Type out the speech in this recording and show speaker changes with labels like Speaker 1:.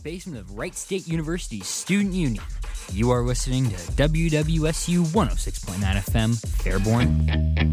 Speaker 1: basement of Wright State University's Student Union. You are listening to WWSU 106.9 FM, Fairborn.